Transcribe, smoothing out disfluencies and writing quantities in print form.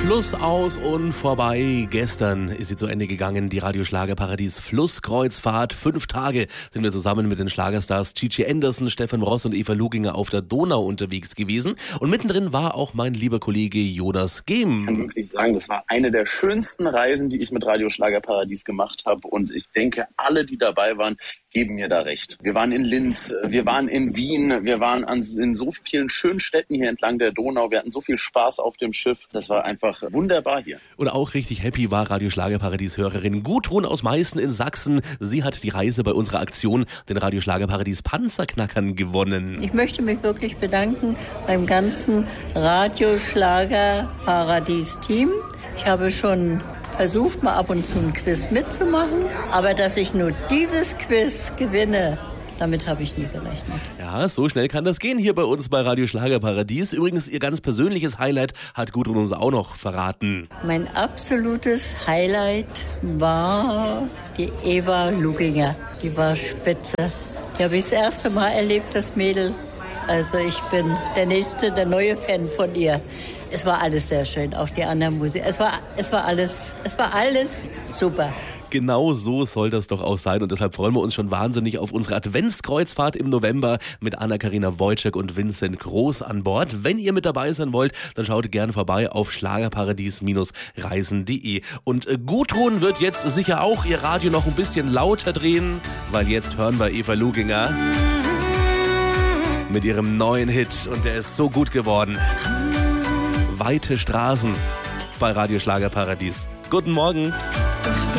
Schluss aus und vorbei. Gestern ist sie zu Ende gegangen, die Radio-Schlagerparadies Flusskreuzfahrt. 5 Tage sind wir zusammen mit den Schlagerstars Gigi Anderson, Stefan Ross und Eva Luginger auf der Donau unterwegs gewesen. Und mittendrin war auch mein lieber Kollege Jonas Gehm. Ich kann wirklich sagen, das war eine der schönsten Reisen, die ich mit Radio-Schlagerparadies gemacht habe. Und ich denke, alle, die dabei waren, geben mir da recht. Wir waren in Linz, wir waren in Wien, wir waren in so vielen schönen Städten hier entlang der Donau. Wir hatten so viel Spaß auf dem Schiff. Das war einfach wunderbar hier. Und auch richtig happy war Radio-Schlagerparadies-Hörerin Gudrun aus Meißen in Sachsen. Sie hat die Reise bei unserer Aktion, den Radio-Schlagerparadies Panzerknackern, gewonnen. Ich möchte mich wirklich bedanken beim ganzen Radio-Schlagerparadies-Team. Ich habe schon versucht, mal ab und zu ein Quiz mitzumachen. Aber dass ich nur dieses Quiz gewinne, damit habe ich nie gerechnet. Ja, so schnell kann das gehen hier bei uns bei Radio Schlagerparadies. Übrigens, ihr ganz persönliches Highlight hat Gudrun uns auch noch verraten. Mein absolutes Highlight war die Eva Luginger. Die war spitze. Die habe ich das erste Mal erlebt, das Mädel. Also ich bin der neue Fan von ihr. Es war alles sehr schön, auch die anderen Musik. Es war alles super. Genau so soll das doch auch sein und deshalb freuen wir uns schon wahnsinnig auf unsere Adventskreuzfahrt im November mit Anna-Karina Wojcik und Vincent Groß an Bord. Wenn ihr mit dabei sein wollt, dann schaut gerne vorbei auf schlagerparadies-reisen.de. Und Gudrun wird jetzt sicher auch ihr Radio noch ein bisschen lauter drehen, weil jetzt hören wir Eva Luginger mit ihrem neuen Hit und der ist so gut geworden. Weite Straßen bei Radio Schlagerparadies. Guten Morgen.